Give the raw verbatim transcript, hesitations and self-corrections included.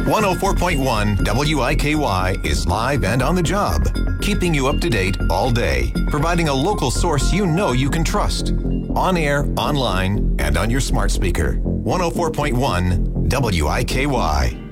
one oh four point one W I K Y is live and on the job, keeping you up to date all day, providing a local source you know you can trust. On air, online, and on your smart speaker. one oh four point one W I K Y.